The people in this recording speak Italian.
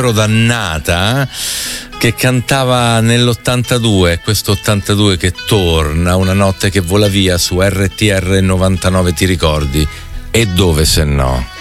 dannata che cantava nell'82, questo 82 che torna, una notte che vola via su RTR 99, ti ricordi? E dove se no?